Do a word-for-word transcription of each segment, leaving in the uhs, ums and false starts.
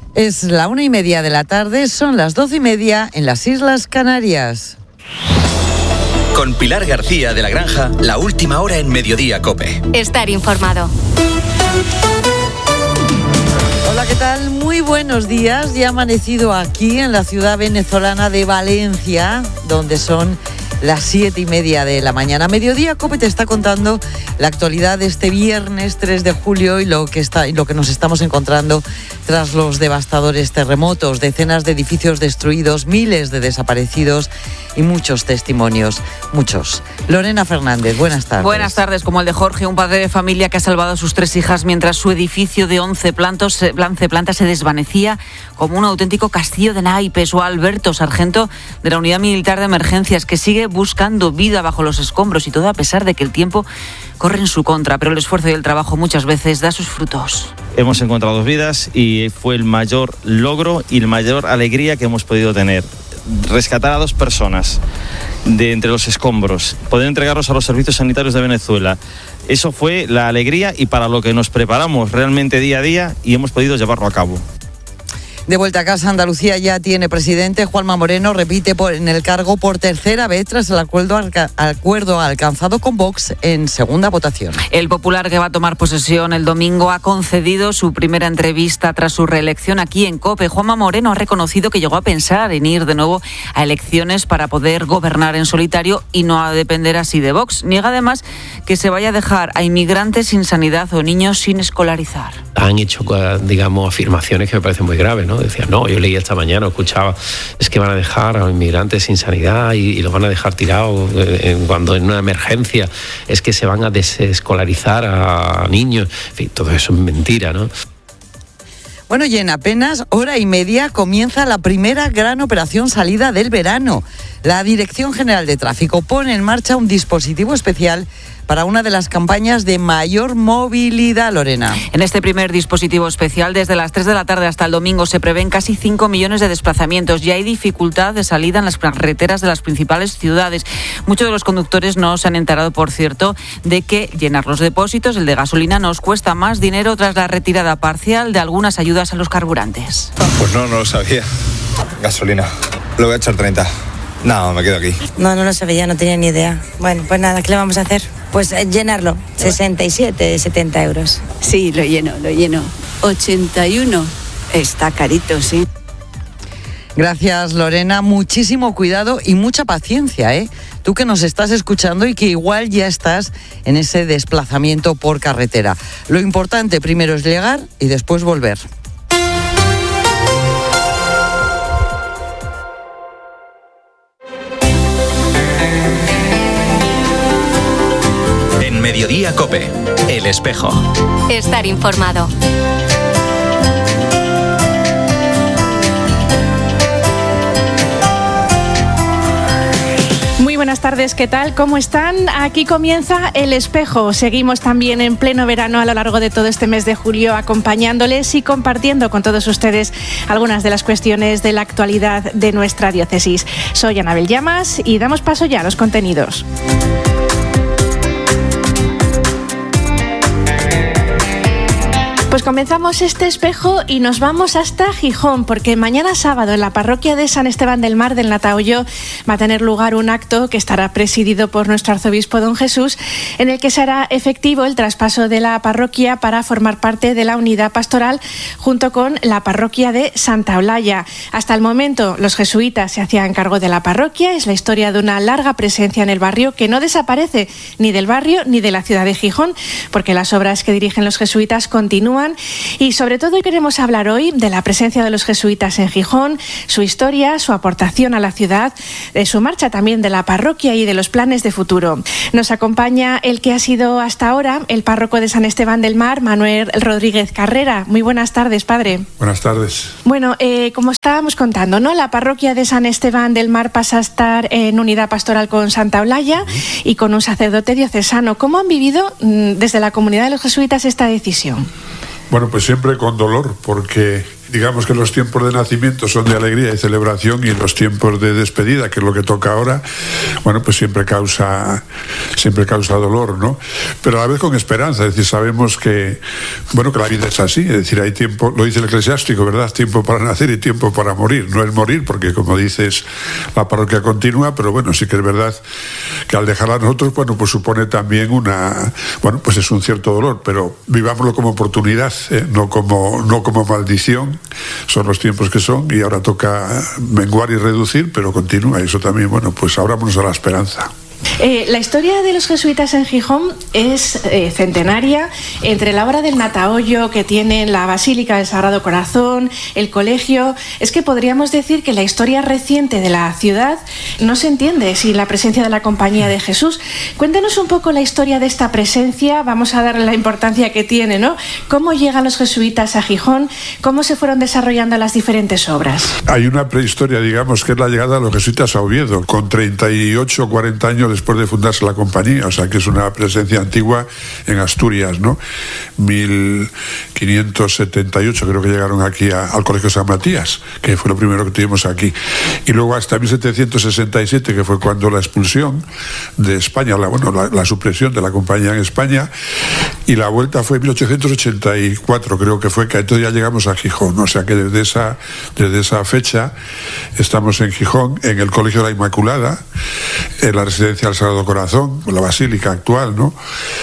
Es la una y media de la tarde, son las doce y media en las Islas Canarias. Con Pilar García de la Granja, la última hora en Mediodía COPE. Estar informado. Hola, ¿qué tal? Muy buenos días. Ya ha amanecido aquí en la ciudad venezolana de Valencia, donde son las siete y media de la mañana. Mediodía COPE te está contando la actualidad de este viernes tres de julio y lo que está y lo que nos estamos encontrando tras los devastadores terremotos, decenas de edificios destruidos, miles de desaparecidos y muchos testimonios, muchos. Lorena Fernández, buenas tardes. Buenas tardes. Como el de Jorge, un padre de familia que ha salvado a sus tres hijas mientras su edificio de once plantas, once plantas se desvanecía como un auténtico castillo de naipes. O Alberto, sargento de la Unidad Militar de Emergencias, que sigue buscando vida bajo los escombros, y todo a pesar de que el tiempo corre en su contra, pero el esfuerzo y el trabajo muchas veces da sus frutos. Hemos encontrado dos vidas y fue el mayor logro y la mayor alegría que hemos podido tener. Rescatar a dos personas de entre los escombros, poder entregarlos a los servicios sanitarios de Venezuela. Eso fue la alegría y para lo que nos preparamos realmente día a día y hemos podido llevarlo a cabo. De vuelta a casa, Andalucía ya tiene presidente. Juanma Moreno repite por, en el cargo por tercera vez tras el acuerdo, alca, acuerdo alcanzado con Vox en segunda votación. El popular, que va a tomar posesión el domingo, ha concedido su primera entrevista tras su reelección aquí en COPE. Juanma Moreno ha reconocido que llegó a pensar en ir de nuevo a elecciones para poder gobernar en solitario y no a depender así de Vox. Niega además que se vaya a dejar a inmigrantes sin sanidad o niños sin escolarizar. Han hecho, digamos, afirmaciones que me parecen muy graves, ¿no? Decía, no, yo leí esta mañana, escuchaba, es que van a dejar a los inmigrantes sin sanidad y, y los van a dejar tirados en, cuando en una emergencia, es que se van a desescolarizar a niños. En fin, todo eso es mentira, ¿no? Bueno, y en apenas hora y media comienza la primera gran operación salida del verano. La Dirección General de Tráfico pone en marcha un dispositivo especial para una de las campañas de mayor movilidad, Lorena. En este primer dispositivo especial, desde las tres de la tarde hasta el domingo, se prevén casi cinco millones de desplazamientos. Ya hay dificultad de salida en las carreteras de las principales ciudades. Muchos de los conductores no se han enterado, por cierto, de que llenar los depósitos, el de gasolina, nos cuesta más dinero tras la retirada parcial de algunas ayudas a los carburantes. Pues no, no lo sabía. Gasolina. Le voy a echar treinta. No, me quedo aquí. No, no lo sabía, no tenía ni idea. Bueno, pues nada, ¿qué le vamos a hacer? Pues eh, llenarlo, sesenta y siete, setenta euros. Sí, lo lleno, lo lleno. ochenta y uno, está carito, sí. Gracias, Lorena. Muchísimo cuidado y mucha paciencia, ¿eh? Tú que nos estás escuchando y que igual ya estás en ese desplazamiento por carretera. Lo importante primero es llegar y después volver. Mediodía COPE, El Espejo. Estar informado. Muy buenas tardes, ¿qué tal? ¿Cómo están? Aquí comienza El Espejo. Seguimos también en pleno verano a lo largo de todo este mes de julio, acompañándoles y compartiendo con todos ustedes algunas de las cuestiones de la actualidad de nuestra diócesis. Soy Anabel Llamas y damos paso ya a los contenidos. Pues comenzamos este espejo y nos vamos hasta Gijón, porque mañana sábado en la parroquia de San Esteban del Mar del Natahoyo va a tener lugar un acto que estará presidido por nuestro arzobispo don Jesús, en el que será efectivo el traspaso de la parroquia para formar parte de la unidad pastoral junto con la parroquia de Santa Olalla. Hasta el momento los jesuitas se hacían cargo de la parroquia. Es la historia de una larga presencia en el barrio que no desaparece ni del barrio ni de la ciudad de Gijón, porque las obras que dirigen los jesuitas continúan. Y sobre todo queremos hablar hoy de la presencia de los jesuitas en Gijón, su historia, su aportación a la ciudad, de su marcha también de la parroquia y de los planes de futuro. Nos acompaña el que ha sido hasta ahora el párroco de San Esteban del Mar, Manuel Rodríguez Carrera. Muy buenas tardes, padre. Buenas tardes. Bueno, eh, como estábamos contando, ¿no? La parroquia de San Esteban del Mar pasa a estar en unidad pastoral con Santa Olalla uh-huh. y con un sacerdote diocesano. ¿Cómo han vivido mm, desde la comunidad de los jesuitas esta decisión? Bueno, pues siempre con dolor, porque digamos que los tiempos de nacimiento son de alegría y celebración, y los tiempos de despedida, que es lo que toca ahora, bueno, pues siempre causa, siempre causa dolor, ¿no? Pero a la vez con esperanza, es decir, sabemos que, bueno, que la vida es así, es decir, hay tiempo, lo dice el eclesiástico, ¿verdad? Tiempo para nacer y tiempo para morir. No es morir, porque como dices, la parroquia continúa, pero bueno, sí que es verdad que al dejarla a nosotros, bueno, pues supone también una, bueno, pues es un cierto dolor, pero vivámoslo como oportunidad, ¿eh? no como, no como maldición. Son los tiempos que son y ahora toca menguar y reducir, pero continúa, y eso también, bueno, pues abrámonos a la esperanza. Eh, la historia de los jesuitas en Gijón es eh, centenaria, entre la obra del Natahoyo que tienen la Basílica del Sagrado Corazón, el colegio. Es que podríamos decir que la historia reciente de la ciudad no se entiende sin la presencia de la Compañía de Jesús. Cuéntenos un poco la historia de esta presencia, vamos a darle la importancia que tiene, ¿no? ¿Cómo llegan los jesuitas a Gijón? ¿Cómo se fueron desarrollando las diferentes obras? Hay una prehistoria, digamos, que es la llegada de los jesuitas a Oviedo, con treinta y ocho o cuarenta años después de fundarse la compañía, o sea que es una presencia antigua en Asturias, ¿no? mil quinientos setenta y ocho creo que llegaron aquí a, al Colegio San Matías, que fue lo primero que tuvimos aquí, y luego hasta mil setecientos sesenta y siete, que fue cuando la expulsión de España, la, bueno, la, la supresión de la compañía en España, y la vuelta fue en mil ochocientos ochenta y cuatro, creo que fue, que entonces ya llegamos a Gijón, o sea que desde esa, desde esa fecha estamos en Gijón, en el Colegio de la Inmaculada, en la residencia del Sagrado Corazón, la basílica actual, ¿no?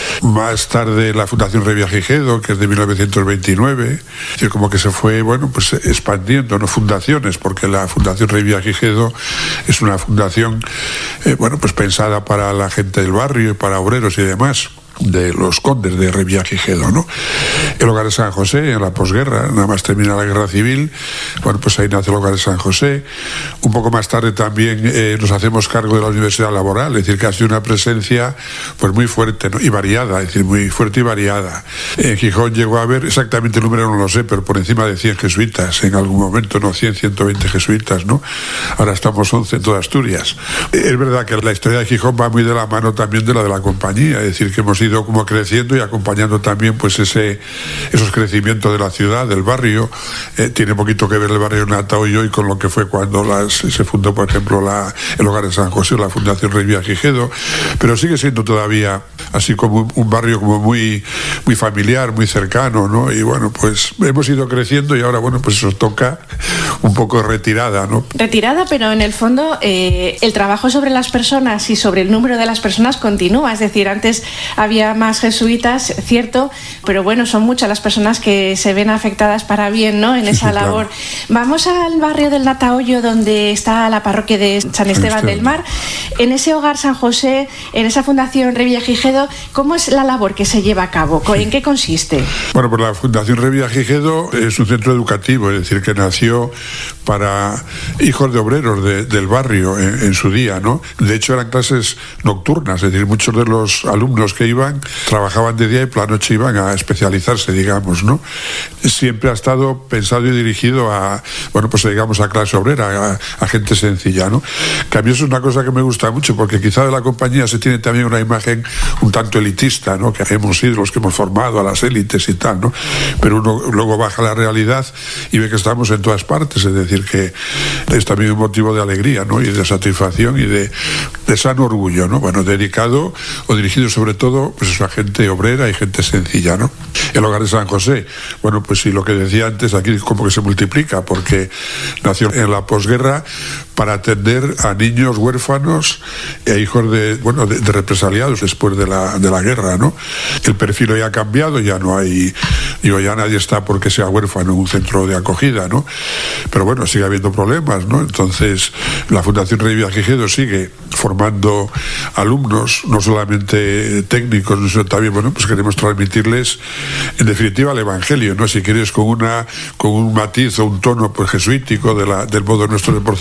Más tarde la Fundación Revillagigedo, que es de mil novecientos veintinueve, es decir, como que se fue, bueno, pues expandiendo, no fundaciones, porque la Fundación Revillagigedo es una fundación, eh, bueno, pues pensada para la gente del barrio y para obreros y demás, de los condes de Revillagigedo, ¿no? El Hogar de San José, en la posguerra, nada más termina la guerra civil, bueno, pues ahí nace el Hogar de San José. Un poco más tarde también eh, nos hacemos cargo de la Universidad Laboral, es decir, que ha sido una presencia pues muy fuerte, ¿no? Y variada, es decir, muy fuerte y variada. En Gijón llegó a haber, exactamente el número no lo sé, pero por encima de cien jesuitas en algún momento, ¿no? cien, ciento veinte jesuitas, ¿no? Ahora estamos once en toda Asturias. Es verdad que la historia de Gijón va muy de la mano también de la de la compañía, es decir, que hemos ido como creciendo y acompañando también pues ese esos crecimientos de la ciudad, del barrio. Eh, tiene poquito que ver el barrio de Natahoyo y con lo que fue cuando las, se fundó, por ejemplo, la, el Hogar de San José, la Fundación Revillagigedo, pero sigue siendo todavía así como un, un barrio como muy, muy familiar, muy cercano, ¿no? Y bueno, pues hemos ido creciendo y ahora, bueno, pues nos toca un poco retirada, ¿no? Retirada, pero en el fondo eh, el trabajo sobre las personas y sobre el número de las personas continúa, es decir, antes había más jesuitas, cierto, pero bueno, son muchas las personas que se ven afectadas para bien, ¿no? En esa sí, labor. Claro. Vamos al barrio del Natahoyo, donde está la parroquia de San Esteban del Mar. En ese Hogar San José, en esa Fundación Revillagigedo, ¿cómo es la labor que se lleva a cabo? ¿En qué consiste? Bueno, pues la Fundación Revillagigedo es un centro educativo, es decir, que nació para hijos de obreros de, del barrio en, en su día, ¿no? De hecho, eran clases nocturnas, es decir, muchos de los alumnos que iban trabajaban de día y por la noche iban a especializarse, digamos, ¿no? Siempre ha estado pensado y dirigido a, bueno, pues digamos a clase obrera, a, a gente sencilla, ¿no? Que a mí eso es una cosa que me gusta mucho, porque quizá de la compañía se tiene también una imagen un tanto elitista, ¿no? Que hemos sido los que hemos formado a las élites y tal, ¿no? Pero uno luego baja la realidad y ve que estamos en todas partes, es decir, que es también un motivo de alegría, ¿no? Y de satisfacción y de, de sano orgullo, ¿no? Bueno, dedicado o dirigido sobre todo pues eso, a gente obrera y gente sencilla, ¿no? El Hogar de San José, bueno, pues sí, lo que decía antes, aquí como que se multiplica, porque nació en la posguerra para atender a niños huérfanos e hijos de, bueno, de, de represaliados después de la, de la guerra, ¿no? El perfil hoy ha cambiado, ya no hay, digo, ya nadie está porque sea huérfano en un centro de acogida, ¿no? Pero bueno, sigue habiendo problemas, ¿no? Entonces, la Fundación Revillagigedo sigue formando alumnos, no solamente técnicos, sino también, bueno, pues queremos transmitirles, en definitiva, el Evangelio, ¿no? Si quieres, con una, con un matiz o un tono, pues, jesuítico de la, del modo nuestro de proceder,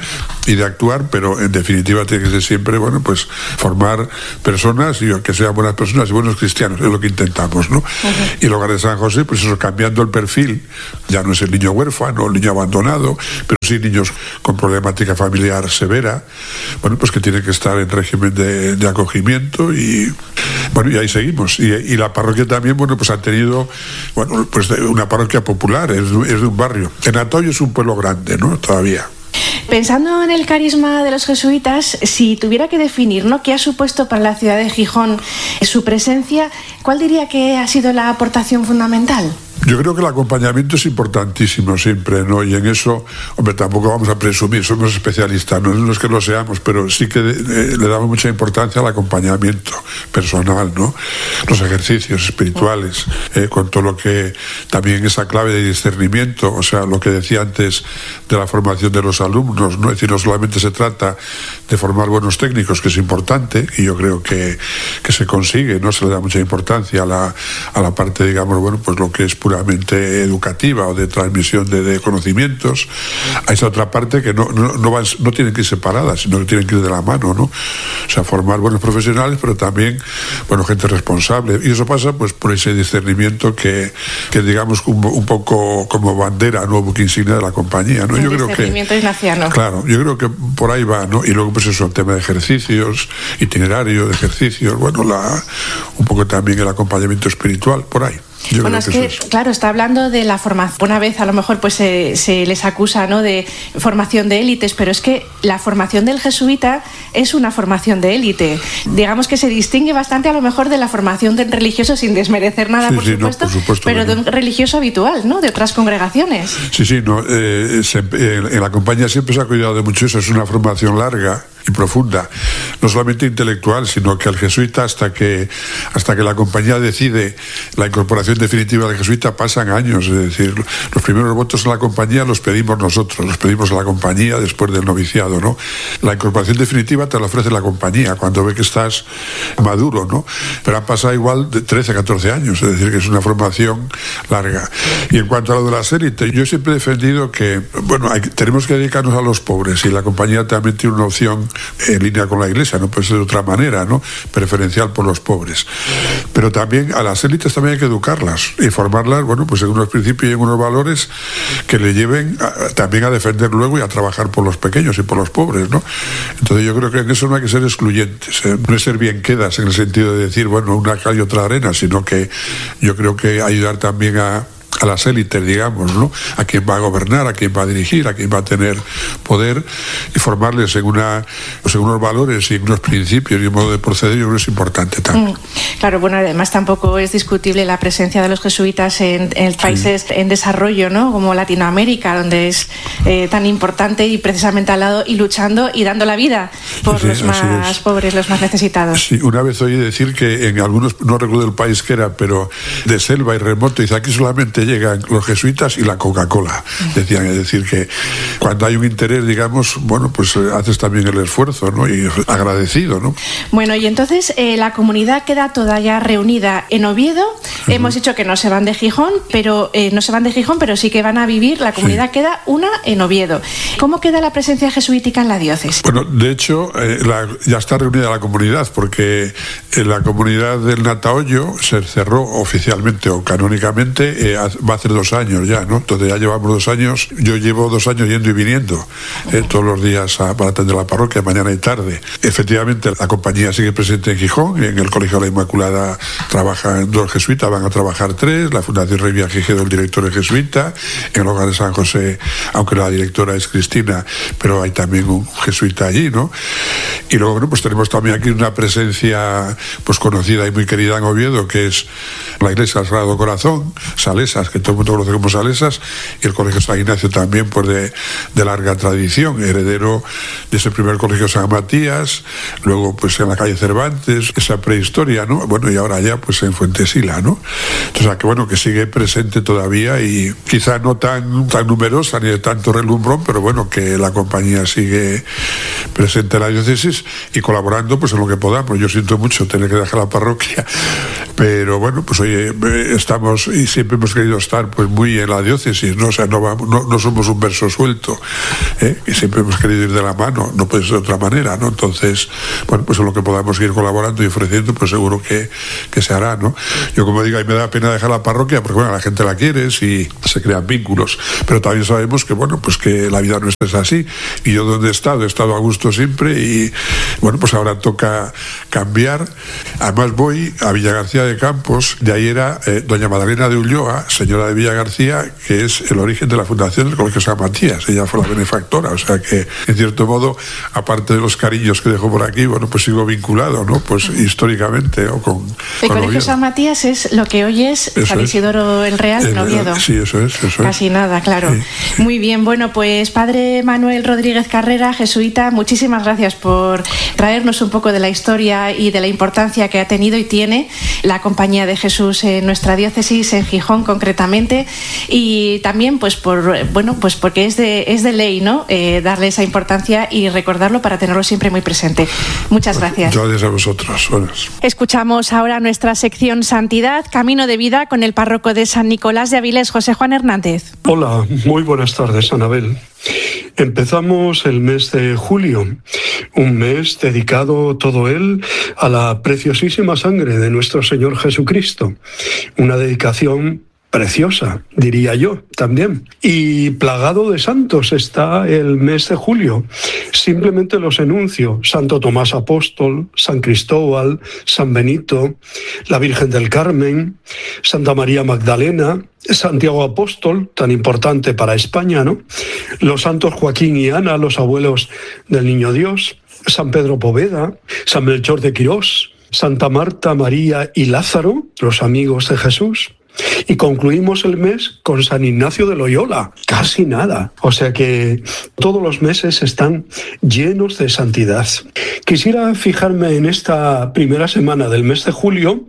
y de actuar, pero en definitiva tiene que ser siempre, bueno, pues formar personas y que sean buenas personas y buenos cristianos, es lo que intentamos, ¿no? Uh-huh. Y el Hogar de San José, pues eso, cambiando el perfil, ya no es el niño huérfano, el niño abandonado, pero sí niños con problemática familiar severa, bueno, pues que tienen que estar en régimen de, de acogimiento y, bueno, y ahí seguimos. Y, y la parroquia también, bueno, pues ha tenido, bueno, pues una parroquia popular, es, es de un barrio. En Atoyo es un pueblo grande, ¿no? Todavía. Pensando en el carisma de los jesuitas, si tuviera que definir, ¿no?, qué ha supuesto para la ciudad de Gijón su presencia, ¿cuál diría que ha sido la aportación fundamental? Yo creo que el acompañamiento es importantísimo siempre, ¿no? Y en eso, hombre, tampoco vamos a presumir, somos especialistas, no es que lo seamos, pero sí que eh, le damos mucha importancia al acompañamiento personal, ¿no? Los ejercicios espirituales, eh, con todo lo que también esa clave de discernimiento, o sea, lo que decía antes de la formación de los alumnos, ¿no? Es decir, no solamente se trata de formar buenos técnicos, que es importante, y yo creo que, que se consigue, ¿no? Se le da mucha importancia a la, a la parte, digamos, bueno, pues lo que es puramente educativa o de transmisión de, de conocimientos. Hay esa otra parte que no, no, no, van, no tienen que ir separadas, sino que tienen que ir de la mano, ¿no? O sea, formar buenos profesionales, pero también, bueno, gente responsable. Y eso pasa, pues, por ese discernimiento que, que digamos, un, un poco como bandera, ¿no?, buque insignia de la compañía, ¿no? El yo creo discernimiento que, ignaciano. Claro, yo creo que por ahí va, ¿no? Y luego, pues eso, el tema de ejercicios, itinerario de ejercicios, bueno, la, un poco también el acompañamiento espiritual, por ahí. Yo bueno, es que, es claro, está hablando de la formación. Una vez a lo mejor pues se, se les acusa, ¿no?, de formación de élites, pero es que la formación del jesuita es una formación de élite. Digamos que se distingue bastante a lo mejor de la formación de un religioso, sin desmerecer nada, sí, por, sí, supuesto, no, por supuesto, pero de un religioso habitual, ¿no?, de otras congregaciones. Sí, sí, no, eh, se, eh, en la compañía siempre se ha cuidado de mucho eso, es una formación larga y profunda, no solamente intelectual, sino que el jesuita, hasta que hasta que la compañía decide la incorporación definitiva del jesuita, pasan años. Es decir, los primeros votos en la compañía los pedimos nosotros, los pedimos a la compañía después del noviciado, ¿no? La incorporación definitiva te la ofrece la compañía cuando ve que estás maduro, ¿no? Pero han pasado igual de trece a catorce años, es decir, que es una formación larga. Y en cuanto a lo de las élites, yo siempre he defendido que, bueno, hay, tenemos que dedicarnos a los pobres, y la compañía también tiene una opción en línea con la Iglesia, no puede ser de otra manera, ¿no?, preferencial por los pobres. Pero también a las élites también hay que educarlas y formarlas, bueno, pues en unos principios y en unos valores que le lleven a, también a defender luego y a trabajar por los pequeños y por los pobres, ¿no? Entonces yo creo que en eso no hay que ser excluyentes, ¿eh? No es ser bien quedas en el sentido de decir, bueno, una cal y otra arena, sino que yo creo que ayudar también a a las élites, digamos, ¿no?, a quien va a gobernar, a quien va a dirigir, a quien va a tener poder, y formarles en, una, pues en unos valores y en unos principios y un modo de proceder, yo creo que es importante también. Mm, claro, bueno, además tampoco es discutible la presencia de los jesuitas en, en países sí. en desarrollo, ¿no?, como Latinoamérica, donde es eh, tan importante, y precisamente al lado y luchando y dando la vida por sí, sí, los más pobres, los más necesitados. Sí, una vez oí decir que en algunos, no recuerdo el país que era, pero de selva y remoto, dice, aquí solamente llegan los jesuitas y la Coca-Cola, decían. Es decir, que cuando hay un interés, digamos, bueno, pues haces también el esfuerzo, ¿no?, y agradecido, ¿no? Bueno, y entonces eh, la comunidad queda toda ya reunida en Oviedo. Uh-huh. Hemos dicho que no se van de Gijón, pero eh, no se van de Gijón, pero sí que van a vivir, la comunidad sí. queda una en Oviedo. ¿Cómo queda la presencia jesuítica en la diócesis? Bueno, de hecho, eh, la, ya está reunida la comunidad, porque en la comunidad del Natahoyo se cerró oficialmente o canónicamente, eh, va a hacer dos años ya, ¿no? Entonces ya llevamos dos años, yo llevo dos años yendo y viniendo eh, todos los días a, para atender la parroquia, mañana y tarde. Efectivamente, la compañía sigue presente en Gijón, en el Colegio de la Inmaculada trabajan dos jesuitas, van a trabajar tres, la Fundación Revillagigedo, el director es jesuita, en el Hogar de San José, aunque la directora es Cristina, pero hay también un jesuita allí, ¿no? Y luego, bueno, pues tenemos también aquí una presencia pues conocida y muy querida en Oviedo, que es la Iglesia del Sagrado Corazón, Salesas, que todo el mundo conoce como Salesas, y el Colegio San Ignacio también, pues de, de larga tradición, heredero de ese primer Colegio San Matías, luego pues en la calle Cervantes, esa prehistoria, ¿no? Bueno, y ahora ya pues en Fuentesila, ¿no? Entonces, que bueno, que sigue presente todavía, y quizá no tan, tan numerosa ni de tanto relumbrón, pero bueno, que la compañía sigue presente en la diócesis y colaborando pues en lo que podamos. Yo siento mucho tener que dejar la parroquia, pero bueno, pues oye, estamos y siempre hemos querido querido estar pues muy en la diócesis, ¿no? O sea, no, vamos, no, no somos un verso suelto, ¿eh? Y siempre hemos querido ir de la mano, no puede ser de otra manera, ¿no? Entonces, bueno, pues en lo que podamos ir colaborando y ofreciendo, pues seguro que, que se hará, ¿no? Yo, como digo, a mí me da pena dejar la parroquia porque, bueno, la gente la quiere y se crean vínculos, pero también sabemos que, bueno, pues que la vida no es así, y yo donde he estado, he estado a gusto siempre, y bueno, pues ahora toca cambiar. Además voy a Villagarcía de Campos, de ahí era eh, doña Madalena de Ulloa, señora de Villagarcía, que es el origen de la fundación del Colegio San Matías, ella fue la benefactora, o sea que, en cierto modo, aparte de los cariños que dejó por aquí, bueno, pues sigo vinculado, ¿no? Pues históricamente, ¿no? Con, el con Colegio Oviedo. San Matías es lo que hoy es Eso San es. Isidoro el Real en Oviedo. Sí, eso es, eso es. Casi nada, claro. Sí. Muy bien, bueno, pues Padre Manuel Rodríguez Carrera, jesuita, muchísimas gracias por traernos un poco de la historia y de la importancia que ha tenido y tiene la Compañía de Jesús en nuestra diócesis, en Gijón concretamente, y también pues por bueno pues porque es de es de ley, ¿no? Eh, darle esa importancia y recordarlo para tenerlo siempre muy presente. Muchas gracias. Gracias a vosotros. Buenas. Escuchamos ahora nuestra sección Santidad, Camino de Vida, con el párroco de San Nicolás de Avilés, José Juan Hernández. Hola, muy buenas tardes, Anabel. Empezamos el mes de julio, un mes dedicado todo él a la preciosísima sangre de nuestro Señor Jesucristo. Una dedicación preciosa, diría yo, también. Y plagado de santos está el mes de julio. Simplemente los enuncio: Santo Tomás Apóstol, San Cristóbal, San Benito, la Virgen del Carmen, Santa María Magdalena, Santiago Apóstol, tan importante para España, ¿no? Los santos Joaquín y Ana, los abuelos del Niño Dios, San Pedro Poveda, San Melchor de Quirós, Santa Marta, María y Lázaro, los amigos de Jesús. Y concluimos el mes con San Ignacio de Loyola, casi nada. O sea que todos los meses están llenos de santidad. Quisiera fijarme en esta primera semana del mes de julio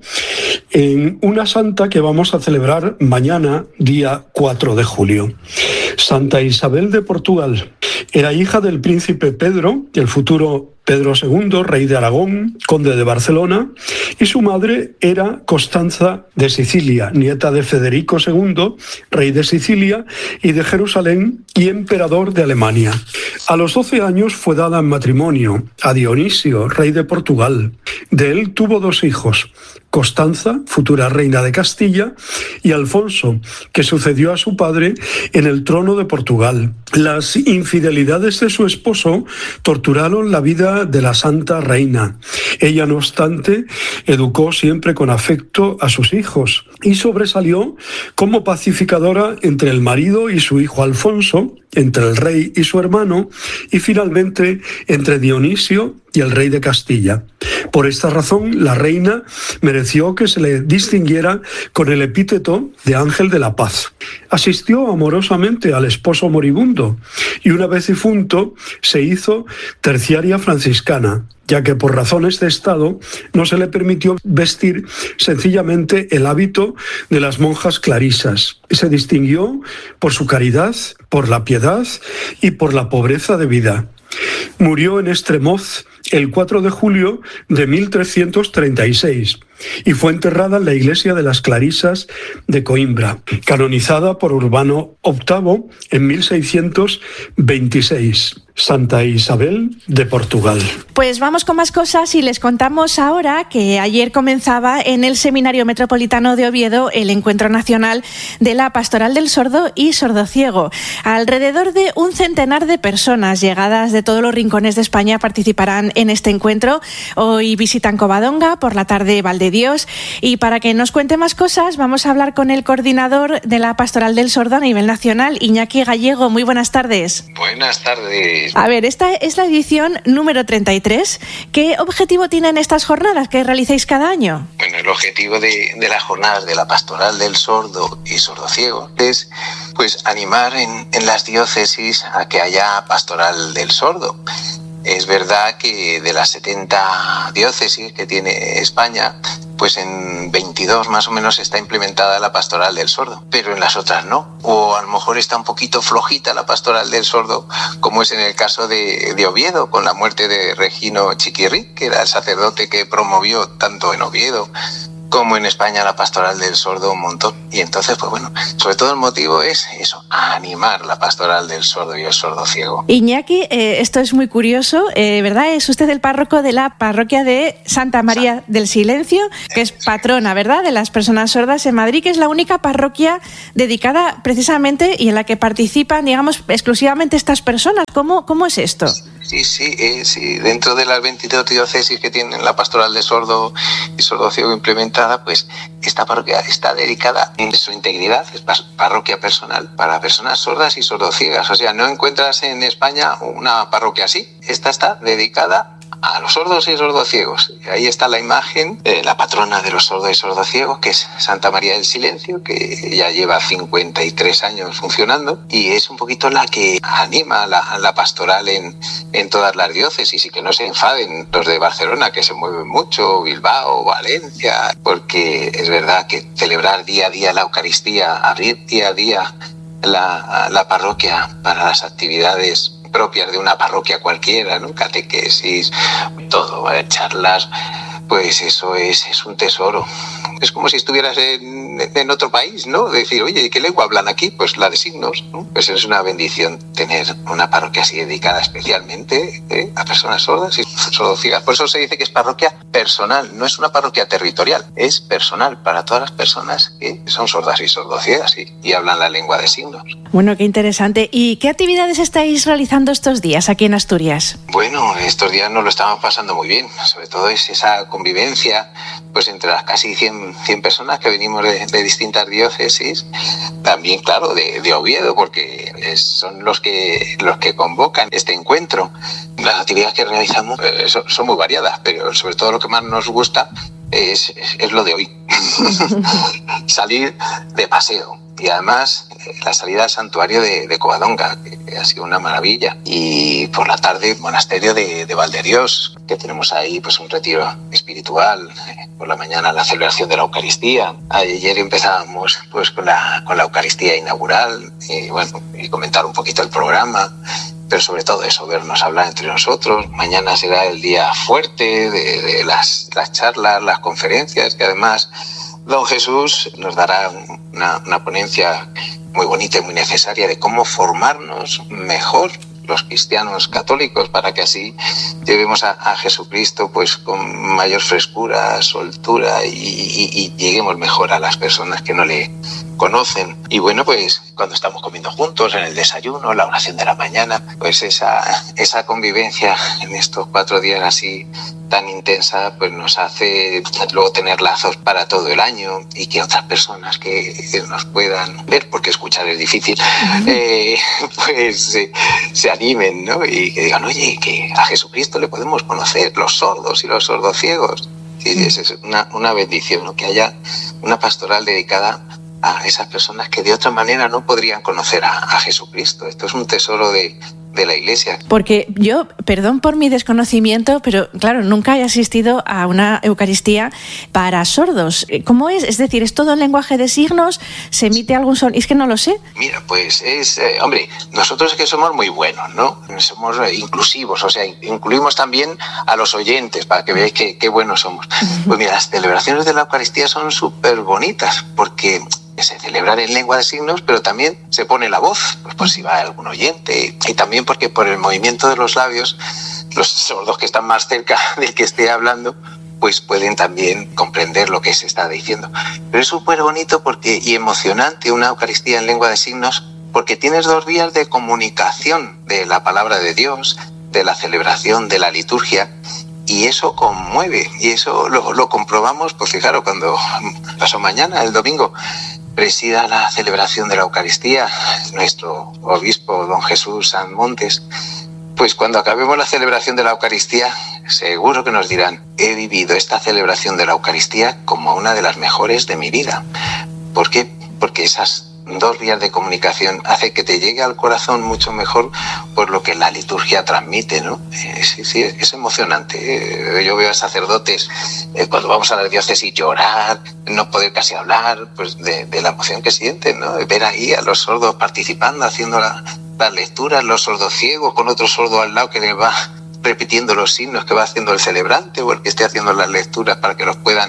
en una santa que vamos a celebrar mañana, día cuatro de julio. Santa Isabel de Portugal. Era hija del príncipe Pedro, el futuro Pedro segundo, rey de Aragón, conde de Barcelona, y su madre era Constanza de Sicilia, nieta de Federico segundo, rey de Sicilia y de Jerusalén y emperador de Alemania. A los doce años fue dada en matrimonio a Dionisio, rey de Portugal. De él tuvo dos hijos: Constanza, futura reina de Castilla, y Alfonso, que sucedió a su padre en el trono de Portugal. Las infidelidades de su esposo torturaron la vida de la santa reina. Ella, no obstante, educó siempre con afecto a sus hijos y sobresalió como pacificadora entre el marido y su hijo Alfonso, entre el rey y su hermano, y finalmente entre Dionisio y el rey de Castilla. Por esta razón, la reina mereció que se le distinguiera con el epíteto de Ángel de la Paz. Asistió amorosamente al esposo moribundo y, una vez difunto, se hizo terciaria franciscana, ya que por razones de Estado no se le permitió vestir sencillamente el hábito de las monjas clarisas. Se distinguió por su caridad, por la piedad y por la pobreza de vida. Murió en Estremoz el cuatro de julio de mil trescientos treinta y seis y fue enterrada en la iglesia de las Clarisas de Coimbra, canonizada por Urbano octavo en mil seiscientos veintiséis. Santa Isabel de Portugal. Pues vamos con más cosas y les contamos ahora que ayer comenzaba en el Seminario Metropolitano de Oviedo el Encuentro Nacional de la Pastoral del Sordo y Sordociego. Alrededor de un centenar de personas llegadas de todos los rincones de España participarán en este encuentro. Hoy visitan Covadonga, por la tarde Valdedios, y para que nos cuente más cosas vamos a hablar con el coordinador de la Pastoral del Sordo a nivel nacional, Iñaki Gallego. Muy buenas tardes. Buenas tardes. A ver, esta es la edición número treinta y tres. ¿Qué objetivo tienen estas jornadas que realizáis cada año? Bueno, el objetivo de, de las jornadas de la Pastoral del Sordo y Sordociego es pues animar en, en las diócesis a que haya Pastoral del Sordo. Es verdad que de las setenta diócesis que tiene España, pues en veintidós más o menos está implementada la Pastoral del Sordo, pero en las otras no. O a lo mejor está un poquito flojita la Pastoral del Sordo, como es en el caso de, de Oviedo, con la muerte de Regino Chiquirri, que era el sacerdote que promovió tanto en Oviedo como en España la pastoral del sordo un montón. Y entonces, pues bueno, sobre todo el motivo es eso, animar la pastoral del sordo y el sordo ciego. Iñaki, eh, esto es muy curioso, eh, ¿verdad? Es usted el párroco de la parroquia de Santa María del Silencio, que es patrona, ¿verdad?, de las personas sordas en Madrid, que es la única parroquia dedicada precisamente y en la que participan, digamos, exclusivamente estas personas. ¿Cómo, cómo es esto? Sí, sí, eh, sí, dentro de las veintidós diócesis que tienen la pastoral de sordo y sordo ciego implementada, pues esta parroquia está dedicada en su integridad, es parroquia personal para personas sordas y sordociegas. O sea, no encuentras en España una parroquia así. Esta está dedicada a los sordos y sordociegos. Y ahí está la imagen de la patrona de los sordos y sordociegos, que es Santa María del Silencio, que ya lleva cincuenta y tres años funcionando y es un poquito la que anima la, la pastoral en, en todas las diócesis, y que no se enfaden los de Barcelona, que se mueven mucho, Bilbao, Valencia, porque es verdad que celebrar día a día la Eucaristía, abrir día a día la, la parroquia para las actividades propias de una parroquia cualquiera, ¿no? Catequesis, todo, ¿eh? Charlas, pues eso es, es un tesoro. Es como si estuvieras en, en otro país, ¿no? Decir, oye, ¿qué lengua hablan aquí? Pues la de signos, ¿no? Pues es una bendición tener una parroquia así dedicada especialmente, ¿eh?, a personas sordas y sordociegas. Por eso se dice que es parroquia personal, no es una parroquia territorial, es personal para todas las personas que son sordas y sordociegas y, y hablan la lengua de signos. Bueno, qué interesante. ¿Y qué actividades estáis realizando estos días aquí en Asturias? Bueno, estos días nos lo estamos pasando muy bien, sobre todo es esa convivencia pues entre las casi cien, cien personas que venimos de, de distintas diócesis, también claro de, de Oviedo, porque es, son los que los que convocan este encuentro. Las actividades que realizamos eh, son, son muy variadas, pero sobre todo lo que más nos gusta es, es, es lo de hoy, salir de paseo. Y además la salida al santuario de, de Covadonga, que ha sido una maravilla. Y por la tarde, monasterio de, de Valderiós, que tenemos ahí pues un retiro espiritual. Por la mañana la celebración de la Eucaristía. Ayer empezábamos pues con la, con la Eucaristía inaugural y, bueno, y comentar un poquito el programa. Pero sobre todo eso, vernos hablar entre nosotros. Mañana será el día fuerte de, de las, las charlas, las conferencias, que además Don Jesús nos dará una, una ponencia muy bonita y muy necesaria de cómo formarnos mejor los cristianos católicos para que así llevemos a, a Jesucristo pues con mayor frescura, soltura y, y, y lleguemos mejor a las personas que no le conocen. Y bueno, pues cuando estamos comiendo juntos en el desayuno, la oración de la mañana, pues esa, esa convivencia en estos cuatro días así tan intensa, pues nos hace luego tener lazos para todo el año y que otras personas que, que nos puedan ver, porque escuchar es difícil, eh, pues eh, se animen, ¿no? Y que digan, oye, que a Jesucristo le podemos conocer, los sordos y los sordociegos. Sí, es una, una bendición, ¿no? Que haya una pastoral dedicada a esas personas que de otra manera no podrían conocer a, a Jesucristo. Esto es un tesoro de, de la Iglesia. Porque yo, perdón por mi desconocimiento, pero claro, nunca he asistido a una Eucaristía para sordos. ¿Cómo es? Es decir, ¿es todo en lenguaje de signos? ¿Se emite algún sonido? Es que no lo sé. Mira, pues es... Eh, hombre, nosotros es que somos muy buenos, ¿no? Somos eh, inclusivos, o sea, incluimos también a los oyentes para que veáis qué, qué buenos somos. Pues mira, las celebraciones de la Eucaristía son súper bonitas porque se celebran en lengua de signos, pero también se pone la voz, pues por si va algún oyente, y también porque por el movimiento de los labios, los sordos que están más cerca del que esté hablando, pues pueden también comprender lo que se está diciendo. Pero es súper bonito porque, y emocionante una Eucaristía en lengua de signos, porque tienes dos vías de comunicación de la palabra de Dios, de la celebración, de la liturgia, y eso conmueve, y eso lo, lo comprobamos, pues fijaros, cuando pasó mañana, el domingo, presida la celebración de la Eucaristía nuestro obispo don Jesús San Montes, pues cuando acabemos la celebración de la Eucaristía seguro que nos dirán, he vivido esta celebración de la Eucaristía como una de las mejores de mi vida. ¿Por qué? Porque esas dos vías de comunicación hace que te llegue al corazón mucho mejor por lo que la liturgia transmite, ¿no? Eh, sí, sí, es emocionante. Eh, yo veo a sacerdotes eh, cuando vamos a la diócesis llorar, no poder casi hablar, pues de, de la emoción que sienten, ¿no? Ver ahí a los sordos participando, haciendo la, las lecturas, los sordos ciegos con otro sordo al lado que les va repitiendo los signos que va haciendo el celebrante o el que esté haciendo las lecturas para que los puedan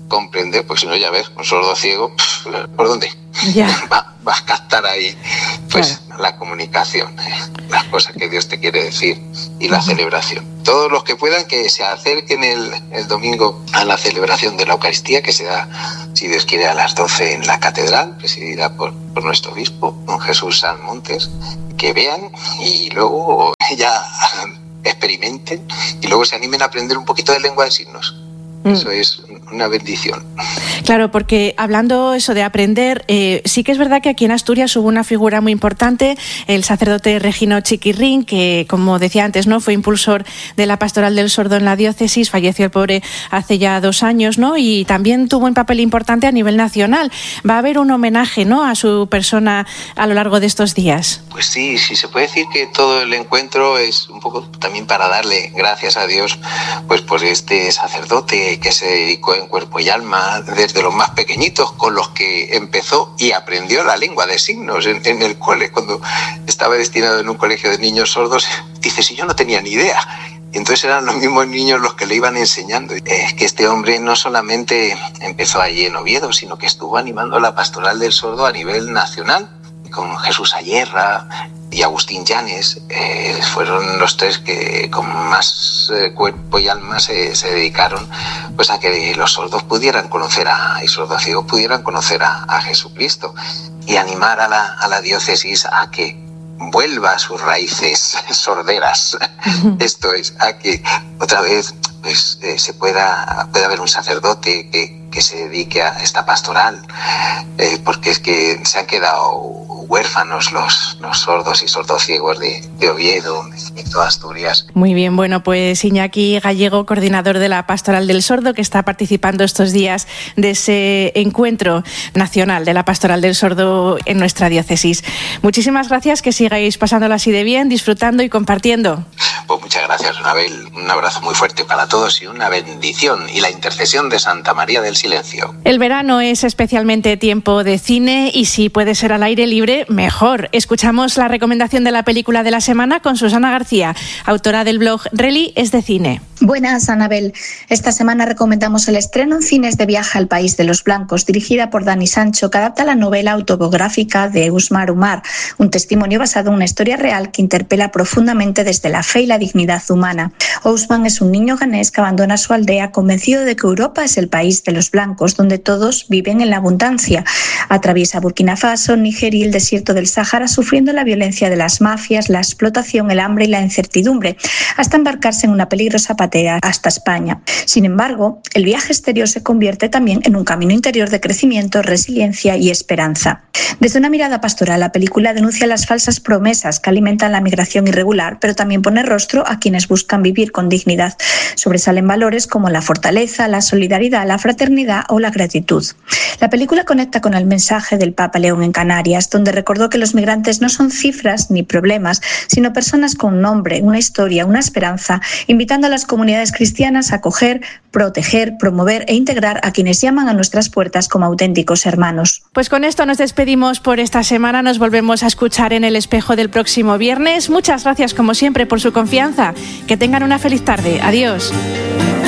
comprender, porque si no, ya ves, un sordo ciego, ¿por dónde? Ya. Va, va a captar ahí pues claro. la comunicación, eh, las cosas que Dios te quiere decir y la uh-huh. celebración. Todos los que puedan que se acerquen el, el domingo a la celebración de la Eucaristía, que se da, si Dios quiere, a las doce en la catedral, presidida por, por nuestro obispo, don Jesús San Montes, que vean y luego ya experimenten y luego se animen a aprender un poquito de lengua de signos. Eso es una bendición. Claro, porque hablando eso de aprender, eh, sí que es verdad que aquí en Asturias hubo una figura muy importante, el sacerdote Regino Chiquirrín, que, como decía antes, no fue impulsor de la Pastoral del Sordo en la diócesis, falleció el pobre hace ya dos años, ¿no? Y también tuvo un papel importante a nivel nacional. Va a haber un homenaje, ¿no?, a su persona a lo largo de estos días. Pues sí, sí, se puede decir que todo el encuentro es un poco también para darle gracias a Dios, pues por este sacerdote que se dedicó en cuerpo y alma desde los más pequeñitos, con los que empezó y aprendió la lengua de signos en, en el cole. Cuando estaba destinado en un colegio de niños sordos, dice, si yo no tenía ni idea. Y entonces eran los mismos niños los que le iban enseñando. Es que este hombre no solamente empezó allí en Oviedo, sino que estuvo animando la Pastoral del Sordo a nivel nacional, con Jesús Ayerra y Agustín Llanes, eh, fueron los tres que con más eh, cuerpo y alma se, se dedicaron pues a que los sordos pudieran conocer a, y sordociegos pudieran conocer a, a Jesucristo, y animar a la, a la diócesis a que vuelva a sus raíces sorderas. Esto es, a que otra vez pues eh, se pueda, pueda haber un sacerdote que, que se dedique a esta pastoral, eh, porque es que se han quedado huérfanos los, los sordos y sordociegos de, de Oviedo, de toda Asturias. Muy bien, bueno, pues Iñaki Gallego, coordinador de la Pastoral del Sordo, que está participando estos días de ese encuentro nacional de la Pastoral del Sordo en nuestra diócesis. Muchísimas gracias, que sigáis pasándolo así de bien, disfrutando y compartiendo. Pues muchas gracias, Anabel. Un abrazo muy fuerte para todos y una bendición y la intercesión de Santa María del Silencio. El verano es especialmente tiempo de cine y si puede ser al aire libre, mejor. Escuchamos la recomendación de la película de la semana con Susana García, autora del blog Reli es de cine. Buenas, Anabel. Esta semana recomendamos el estreno en cines de Viaje al País de los Blancos, dirigida por Dani Sancho, que adapta la novela autobiográfica de Usmar Umar, un testimonio basado en una historia real que interpela profundamente desde la fe y la dignidad humana. Ousmane es un niño ganés que abandona su aldea convencido de que Europa es el país de los blancos, donde todos viven en la abundancia. Atraviesa Burkina Faso, Níger y el desierto del Sáhara, sufriendo la violencia de las mafias, la explotación, el hambre y la incertidumbre, hasta embarcarse en una peligrosa patera hasta España. Sin embargo, el viaje exterior se convierte también en un camino interior de crecimiento, resiliencia y esperanza. Desde una mirada pastoral, la película denuncia las falsas promesas que alimentan la migración irregular, pero también pone rostro a quienes buscan vivir con dignidad. Sobresalen valores como la fortaleza, la solidaridad, la fraternidad o la gratitud. La película conecta con el mensaje del Papa León en Canarias, donde recordó que los migrantes no son cifras ni problemas, sino personas con un nombre, una historia, una esperanza, invitando a las comunidades cristianas a acoger, proteger, promover e integrar a quienes llaman a nuestras puertas como auténticos hermanos. Pues con esto nos despedimos por esta semana. Nos volvemos a escuchar en El Espejo del próximo viernes. Muchas gracias, como siempre, por su confianza. Que tengan una feliz tarde. Adiós.